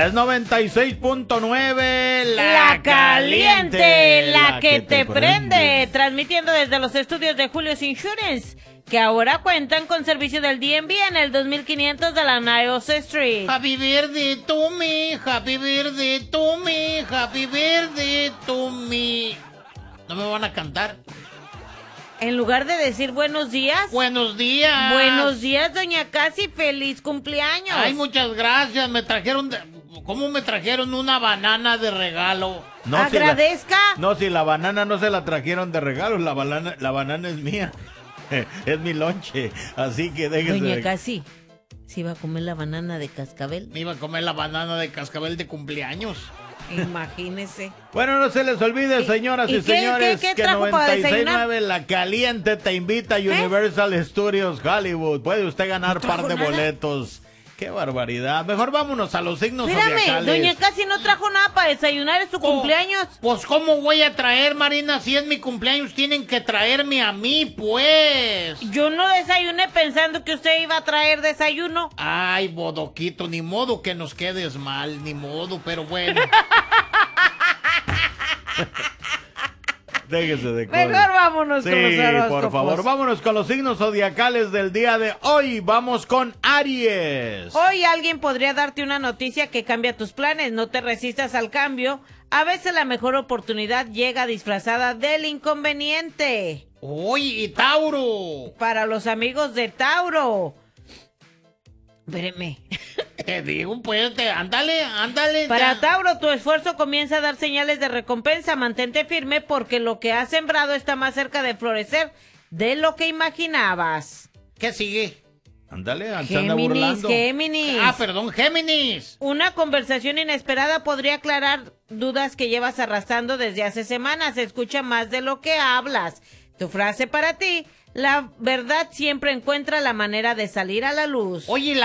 Es 96.9, La caliente, la que te prende. Transmitiendo desde los estudios de Julio's Insurance, que ahora cuentan con servicio del DMV en el 2500 de la Niles Street. Happy birthday to me, happy birthday to me, happy birthday to me. ¿No me van a cantar? En lugar de decir buenos días. Buenos días. Buenos días, doña Casi, feliz cumpleaños. Ay, muchas gracias, me trajeron... ¿Cómo me trajeron una banana de regalo? No, agradezca. Si la banana no se la trajeron de regalo, la banana es mía. Es mi lonche, así que déjese. Doña Casi, ¿se iba a comer la banana de cascabel? Me iba a comer la banana de cascabel de cumpleaños. Imagínese. Bueno, no se les olvide, señoras y señores, ¿qué que trajo para 96.9 La Caliente te invita a Universal Studios Hollywood. Puede usted ganar par de boletos. ¡Qué barbaridad! Mejor vámonos a los signos zodiacales. Espérame, doña Casi no trajo nada para desayunar, es su cumpleaños. Pues, ¿cómo voy a traer, Marina? Si es mi cumpleaños, tienen que traerme a mí, pues. Yo no desayuné pensando que usted iba a traer desayuno. Ay, bodoquito, ni modo que nos quedes mal, ni modo, pero bueno. Déjese de cosas. Mejor vámonos con los horóscopos. Por favor, vámonos con los signos zodiacales del día de hoy. Vamos con Aries. Hoy alguien podría darte una noticia que cambia tus planes. No te resistas al cambio. A veces la mejor oportunidad llega disfrazada del inconveniente. ¡Uy, y Tauro! Para los amigos de Tauro. Espéreme. Te digo, pues, ándale. Para ya. Tauro, tu esfuerzo comienza a dar señales de recompensa. Mantente firme porque lo que has sembrado está más cerca de florecer de lo que imaginabas. ¿Qué sigue? Ándale, se anda burlando. Géminis. Ah, perdón, Géminis. Una conversación inesperada podría aclarar dudas que llevas arrastrando desde hace semanas. Escucha más de lo que hablas. Tu frase para ti: la verdad siempre encuentra la manera de salir a la luz. Oye,